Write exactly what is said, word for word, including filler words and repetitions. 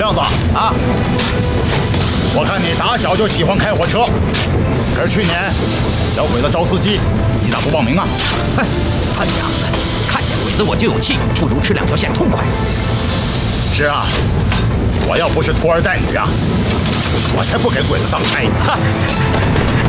亮子啊， 我看你打小就喜欢开火车，可是去年小鬼子招司机，你咋不报名啊？ 哼，他娘的，看见鬼子我就有气，不如吃两条线痛快。 是啊，我要不是拖儿带女啊，我才不给鬼子当差。